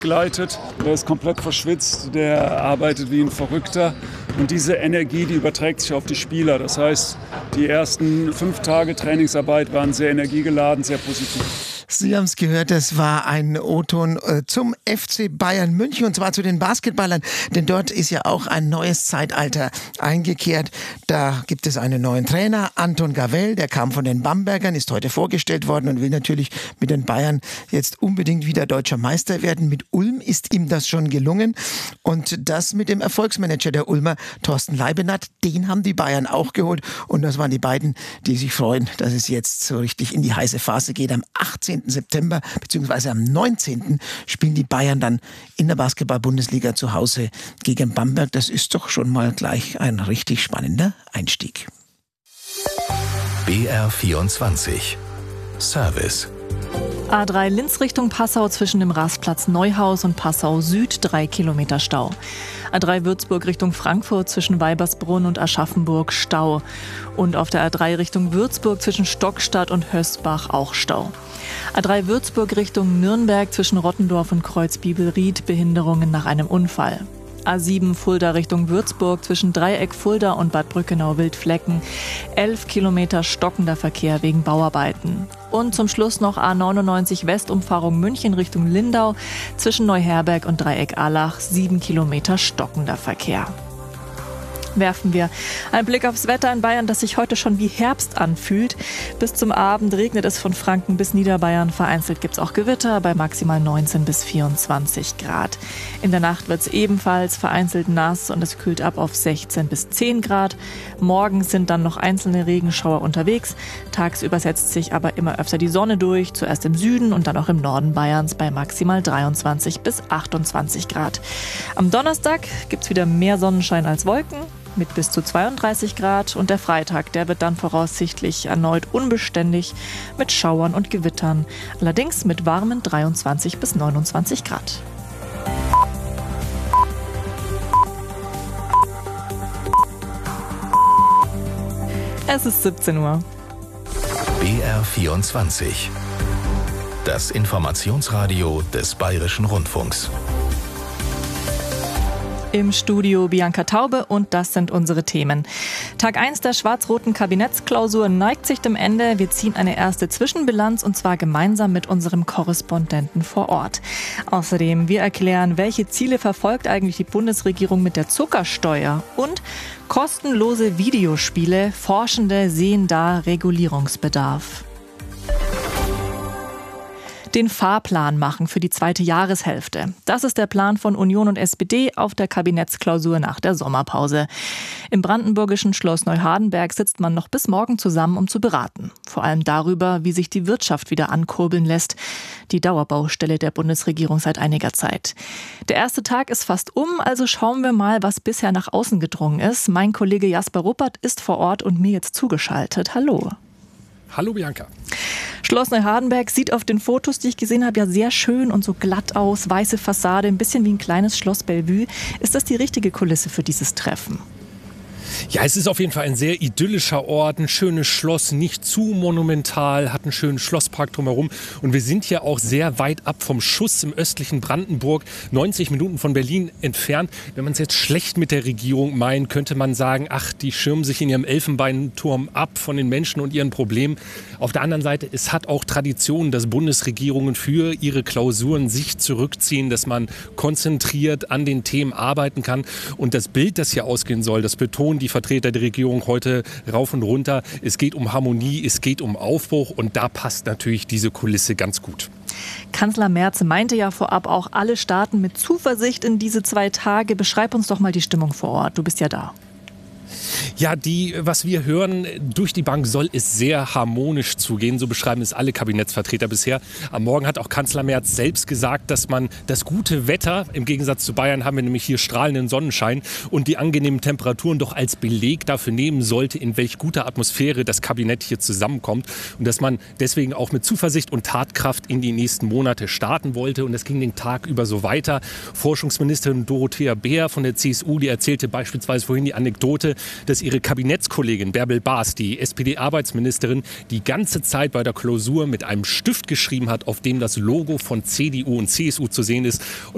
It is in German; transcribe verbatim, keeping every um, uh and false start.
geleitet. Der ist komplett verschwitzt, der arbeitet wie ein Verrückter. Und diese Energie, die überträgt sich auf die Spieler. Das heißt, die ersten fünf Tage Trainingsarbeit waren sehr energiegeladen, sehr positiv. Sie haben es gehört, das war ein O-Ton äh, zum F C Bayern München, und zwar zu den Basketballern, denn dort ist ja auch ein neues Zeitalter eingekehrt. Da gibt es einen neuen Trainer, Anton Gavell, der kam von den Bambergern, ist heute vorgestellt worden und will natürlich mit den Bayern jetzt unbedingt wieder deutscher Meister werden. Mit Ulm ist ihm das schon gelungen, und das mit dem Erfolgsmanager der Ulmer, Thorsten Leibenhardt, den haben die Bayern auch geholt, und das waren die beiden, die sich freuen, dass es jetzt so richtig in die heiße Phase geht. Am achtzehnten September bzw. am neunzehnten spielen die Bayern dann in der Basketball-Bundesliga zu Hause gegen Bamberg. Das ist doch schon mal gleich ein richtig spannender Einstieg. B R vierundzwanzig Service. A drei Linz Richtung Passau zwischen dem Rastplatz Neuhaus und Passau Süd, drei Kilometer Stau. A drei Würzburg Richtung Frankfurt zwischen Weibersbrunn und Aschaffenburg, Stau. Und auf der A drei Richtung Würzburg zwischen Stockstadt und Hösbach auch Stau. A drei Würzburg Richtung Nürnberg zwischen Rottendorf und Kreuzbibelried, Behinderungen nach einem Unfall. A sieben Fulda Richtung Würzburg zwischen Dreieck Fulda und Bad Brückenau-Wildflecken. elf Kilometer stockender Verkehr wegen Bauarbeiten. Und zum Schluss noch A neunundneunzig Westumfahrung München Richtung Lindau zwischen Neuherberg und Dreieck Allach. sieben Kilometer stockender Verkehr. Werfen wir einen Blick aufs Wetter in Bayern, das sich heute schon wie Herbst anfühlt. Bis zum Abend regnet es von Franken bis Niederbayern. Vereinzelt gibt es auch Gewitter bei maximal neunzehn bis vierundzwanzig Grad. In der Nacht wird es ebenfalls vereinzelt nass und es kühlt ab auf sechzehn bis zehn Grad. Morgens sind dann noch einzelne Regenschauer unterwegs. Tagsüber setzt sich aber immer öfter die Sonne durch, zuerst im Süden und dann auch im Norden Bayerns bei maximal dreiundzwanzig bis achtundzwanzig Grad. Am Donnerstag gibt es wieder mehr Sonnenschein als Wolken mit bis zu zweiunddreißig Grad, und der Freitag, der wird dann voraussichtlich erneut unbeständig mit Schauern und Gewittern, allerdings mit warmen dreiundzwanzig bis neunundzwanzig Grad. Es ist siebzehn Uhr. B R vierundzwanzig. Das Informationsradio des Bayerischen Rundfunks. Im Studio Bianca Taube, und das sind unsere Themen. Tag eins der schwarz-roten Kabinettsklausur neigt sich dem Ende. Wir ziehen eine erste Zwischenbilanz, und zwar gemeinsam mit unserem Korrespondenten vor Ort. Außerdem, wir erklären, welche Ziele verfolgt eigentlich die Bundesregierung mit der Zuckersteuer, und kostenlose Videospiele. Forschende sehen da Regulierungsbedarf. Den Fahrplan machen für die zweite Jahreshälfte. Das ist der Plan von Union und S P D auf der Kabinettsklausur nach der Sommerpause. Im brandenburgischen Schloss Neuhardenberg sitzt man noch bis morgen zusammen, um zu beraten. Vor allem darüber, wie sich die Wirtschaft wieder ankurbeln lässt. Die Dauerbaustelle der Bundesregierung seit einiger Zeit. Der erste Tag ist fast um, also schauen wir mal, was bisher nach außen gedrungen ist. Mein Kollege Jasper Ruppert ist vor Ort und mir jetzt zugeschaltet. Hallo. Hallo Bianca. Schloss Neuhardenberg sieht auf den Fotos, die ich gesehen habe, ja sehr schön und so glatt aus. Weiße Fassade, ein bisschen wie ein kleines Schloss Bellevue. Ist das die richtige Kulisse für dieses Treffen? Ja, es ist auf jeden Fall ein sehr idyllischer Ort, ein schönes Schloss, nicht zu monumental, hat einen schönen Schlosspark drumherum. Und wir sind hier auch sehr weit ab vom Schuss im östlichen Brandenburg, neunzig Minuten von Berlin entfernt. Wenn man es jetzt schlecht mit der Regierung meint, könnte man sagen, ach, die schirmen sich in ihrem Elfenbeinturm ab von den Menschen und ihren Problemen. Auf der anderen Seite, es hat auch Tradition, dass Bundesregierungen für ihre Klausuren sich zurückziehen, dass man konzentriert an den Themen arbeiten kann. Und das Bild, das hier ausgehen soll, das betonen die Vertreter der Regierung heute rauf und runter. Es geht um Harmonie, es geht um Aufbruch, und da passt natürlich diese Kulisse ganz gut. Kanzler Merz meinte ja vorab auch, alle starten mit Zuversicht in diese zwei Tage. Beschreib uns doch mal die Stimmung vor Ort. Du bist ja da. Ja, die, was wir hören, durch die Bank soll es sehr harmonisch zugehen. So beschreiben es alle Kabinettsvertreter bisher. Am Morgen hat auch Kanzler Merz selbst gesagt, dass man das gute Wetter, im Gegensatz zu Bayern haben wir nämlich hier strahlenden Sonnenschein, und die angenehmen Temperaturen doch als Beleg dafür nehmen sollte, in welch guter Atmosphäre das Kabinett hier zusammenkommt. Und dass man deswegen auch mit Zuversicht und Tatkraft in die nächsten Monate starten wollte. Und das ging den Tag über so weiter. Forschungsministerin Dorothea Bär von der C S U, die erzählte beispielsweise vorhin die Anekdote, dass ihre Kabinettskollegin Bärbel Baas, die S P D-Arbeitsministerin, die ganze Zeit bei der Klausur mit einem Stift geschrieben hat, auf dem das Logo von C D U und C S U zu sehen ist. Und